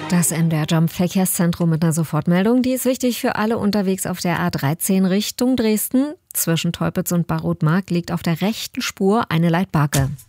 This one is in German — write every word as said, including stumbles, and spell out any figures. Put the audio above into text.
Das M D R Jump Verkehrszentrum mit einer Sofortmeldung. Die ist wichtig für alle unterwegs auf der A dreizehn Richtung Dresden. Zwischen Teupitz und Barrothmark liegt auf der rechten Spur eine Leitbarke.